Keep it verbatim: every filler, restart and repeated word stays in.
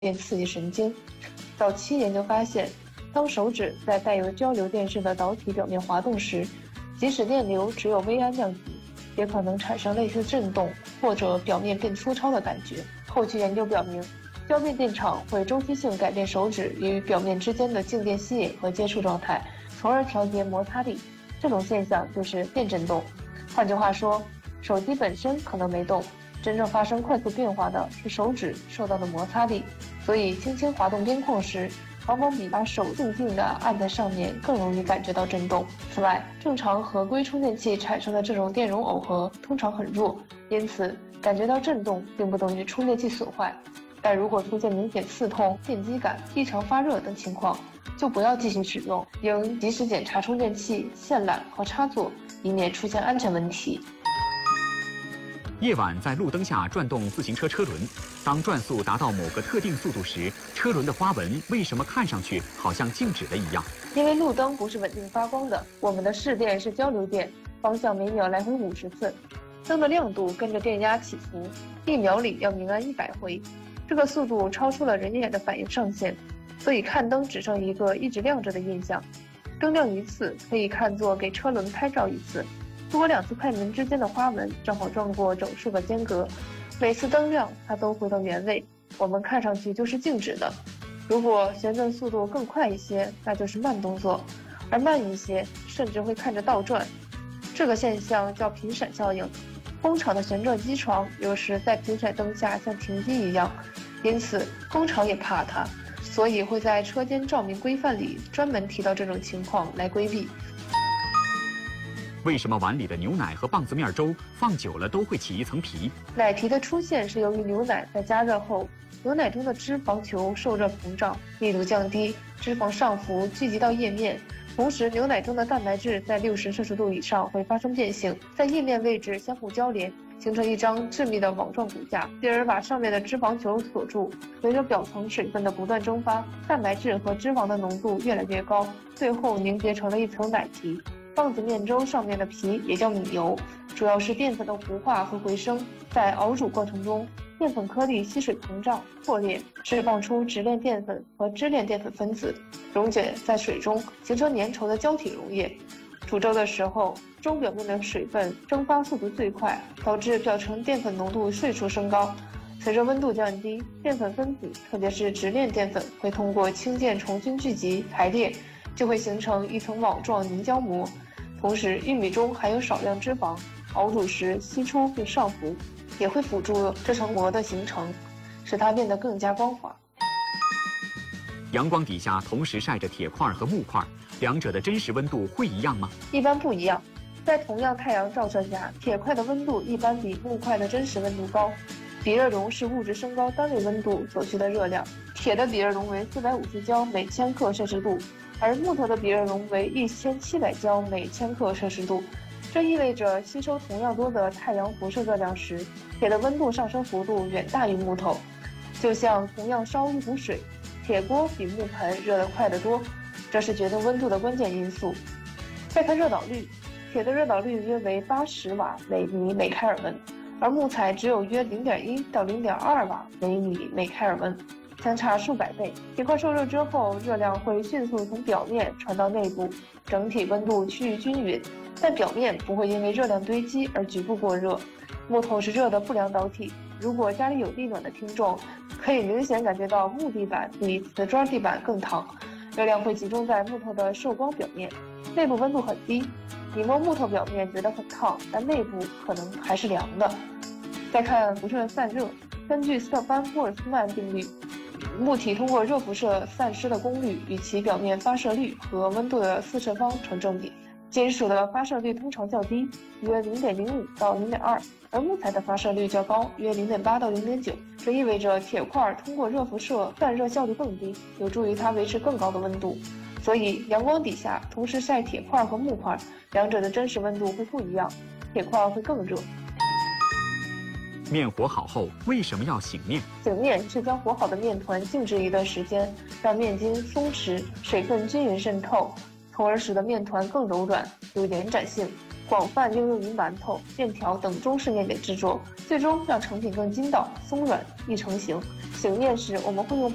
便刺激神经。早期研究发现，当手指在带有交流电势的导体表面滑动时，即使电流只有微安量级，也可能产生类似震动或者表面变粗糙的感觉。后续研究表明，交变电场会周期性改变手指与表面之间的静电吸引和接触状态，从而调节摩擦力。这种现象就是电振动。换句话说，手机本身可能没动，真正发生快速变化的是手指受到的摩擦力。所以轻轻滑动边框时，往往比把手静静地按在上面更容易感觉到震动。此外，正常合规充电器产生的这种电容耦合通常很弱，因此感觉到震动并不等于充电器损坏。但如果出现明显刺痛、电击感、异常发热等情况，就不要继续使用，应及时检查充电器、线缆和插座，以免出现安全问题。 夜晚在路灯下转动自行车车轮，当转速达到某个特定速度时，车轮的花纹为什么看上去好像静止了一样？ 因为路灯不是稳定发光的，我们的视电是交流电，方向每秒来回五十次，灯的亮度跟着电压起伏，一秒里要明暗一百回。这个速度超出了人眼的反应上限，所以看灯只剩一个一直亮着的印象。灯亮一次可以看作给车轮拍照一次，如果两次快门之间的花纹正好撞过整数个间隔，每次灯亮它都回到原位，我们看上去就是静止的。如果旋转速度更快一些，那就是慢动作，而慢一些甚至会看着倒转。这个现象叫频闪效应。工厂的旋转机床有时在频闪灯下像停机一样，因此工厂也怕它，所以会在车间照明规范里专门提到这种情况来规避。 为什么碗里的牛奶和棒子面粥放久了都会起一层皮？ 奶皮的出现是由于牛奶在加热后，牛奶中的脂肪球受热膨胀，密度降低，脂肪上浮聚集到液面。同时，牛奶中的蛋白质在六十摄氏度以上会发生变性，在液面位置相互交连，形成一张致密的网状骨架，进而把上面的脂肪球锁住。随着表层水分的不断蒸发，蛋白质和脂肪的浓度越来越高，最后凝结成了一层奶皮。棒子面粥上面的皮也叫米油，主要是淀粉的糊化和回升。在熬煮过程中，淀粉颗粒吸水膨胀破裂，释放出直链淀粉和支链淀粉分子，溶解在水中，形成粘稠的胶体溶液。煮粥的时候，粥表面的水分蒸发速度最快，导致表层淀粉浓度迅速升高。随着温度降低，淀粉分子，特别是直链淀粉，会通过氢键重新聚集排列，就会形成一层网状凝胶膜。同时，玉米中含有少量脂肪，熬煮时析出并上浮，也会辅助这层膜的形成，使它变得更加光滑。 阳光底下同时晒着铁块和木块，两者的真实温度会一样吗？ 一般不一样。在同样太阳照射下，铁块的温度一般比木块的真实温度高。比热容是物质升高单位温度所需的热量，铁的比热容为四百五十焦每千克摄氏度，而木头的比热容为一千七百焦每千克摄氏度。这意味着吸收同样多的太阳辐射热量时，铁的温度上升幅度远大于木头。就像同样烧一壶水，铁锅比木盆热得快得多，这是决定温度的关键因素。再看热导率，铁的热导率约为八十瓦每米每开尔文，而木材只有约 零点一到零点二瓦每米每开尔文，相差数百倍。铁块受热之后，热量会迅速从表面传到内部，整体温度趋于均匀，但表面不会因为热量堆积而局部过热。木头是热的不良导体，如果家里有地暖的听众，可以明显感觉到木地板比瓷砖地板更烫，热量会集中在木头的受光表面，内部温度很低。你摸木头表面觉得很烫，但内部可能还是凉的。再看辐射散热，根据瑟班波尔兹曼定律，木体通过热辐射散失的功率与其表面发射率和温度的四次方成正比。金属的发射率通常较低，约 零点零五到零点二，而木材的发射率较高，约 零点八到零点九。这意味着铁块通过热辐射散热效率更低，有助于它维持更高的温度。所以阳光底下同时晒铁块和木块，两者的真实温度会不一样，铁块会更热。 面和好后为什么要醒面？ 醒面是将和好的面团静置一段时间，让面筋松弛，水分均匀渗透，从而使得面团更柔软，有延展性，广泛应用于馒头、面条等中式面点制作，最终让成品更筋道、松软、易成型。醒面时，我们会用